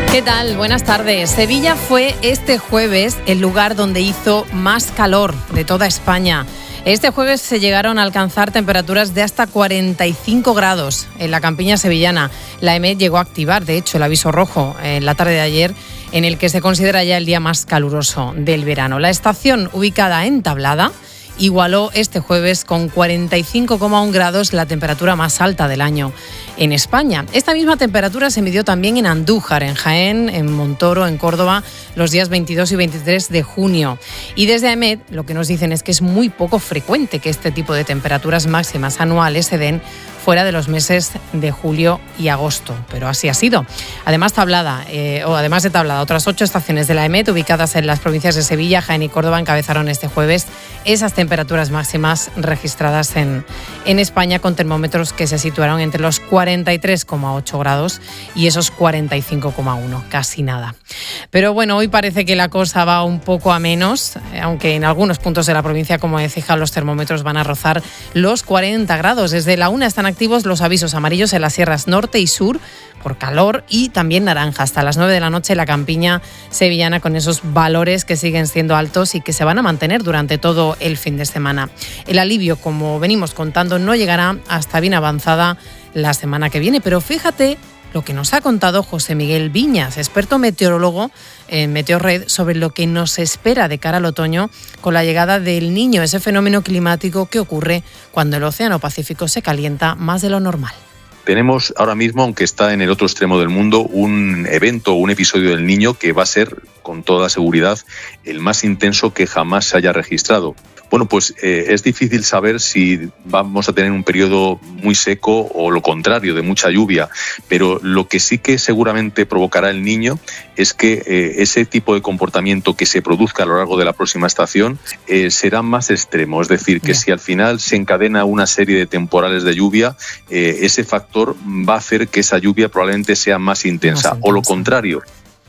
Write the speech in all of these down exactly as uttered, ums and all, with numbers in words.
¿Qué tal? Buenas tardes. Sevilla fue este jueves el lugar donde hizo más calor de toda España. Este jueves se llegaron a alcanzar temperaturas de hasta cuarenta y cinco grados en la campiña sevillana. La EMET llegó a activar, de hecho, el aviso rojo en la tarde de ayer, en el que se considera ya el día más caluroso del verano. La estación, ubicada en Tablada, igualó este jueves con cuarenta y cinco coma uno grados la temperatura más alta del año en España. Esta misma temperatura se midió también en Andújar, en Jaén, en Montoro, en Córdoba, los días veintidós y veintitrés de junio. Y desde AEMET lo que nos dicen es que es muy poco frecuente que este tipo de temperaturas máximas anuales se den fuera de los meses de julio y agosto, pero así ha sido. Además, Tablada, eh, o además de Tablada, otras ocho estaciones de la EMET ubicadas en las provincias de Sevilla, Jaén y Córdoba encabezaron este jueves esas temperaturas máximas registradas en, en España, con termómetros que se situaron entre los cuarenta y tres coma ocho grados y esos cuarenta y cinco coma uno, casi nada. Pero bueno, hoy parece que la cosa va un poco a menos, aunque en algunos puntos de la provincia como de Écija los termómetros van a rozar los cuarenta grados. Desde la una están activos los avisos amarillos en las sierras norte y sur por calor, y también naranja hasta las nueve de la noche la campiña sevillana, con esos valores que siguen siendo altos y que se van a mantener durante todo el fin de semana. El alivio, como venimos contando, no llegará hasta bien avanzada la semana que viene, pero fíjate lo que nos ha contado José Miguel Viñas, experto meteorólogo en Meteorred, sobre lo que nos espera de cara al otoño con la llegada del Niño, ese fenómeno climático que ocurre cuando el Océano Pacífico se calienta más de lo normal. Tenemos ahora mismo, aunque está en el otro extremo del mundo, un evento, un episodio del Niño que va a ser, con toda seguridad, el más intenso que jamás se haya registrado. Bueno, pues eh, es difícil saber si vamos a tener un periodo muy seco o lo contrario, de mucha lluvia, pero lo que sí que seguramente provocará el Niño es que eh, ese tipo de comportamiento que se produzca a lo largo de la próxima estación eh, será más extremo. Es decir, que yeah. si al final se encadena una serie de temporales de lluvia, eh, ese factor va a hacer que esa lluvia probablemente sea más intensa, más intensa. O lo contrario.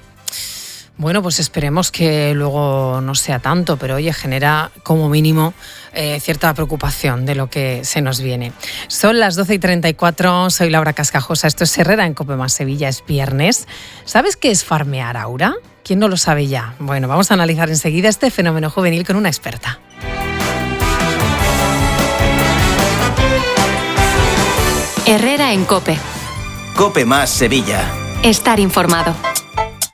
Bueno, pues esperemos que luego no sea tanto, pero oye, genera como mínimo eh, cierta preocupación de lo que se nos viene. Son las doce y treinta y cuatro, soy Laura Cascajosa, esto es Herrera en COPE más Sevilla, es viernes. ¿Sabes qué es farmear, Aura? ¿Quién no lo sabe ya? Bueno, vamos a analizar enseguida este fenómeno juvenil con una experta. Herrera en COPE. COPE más Sevilla. Estar informado.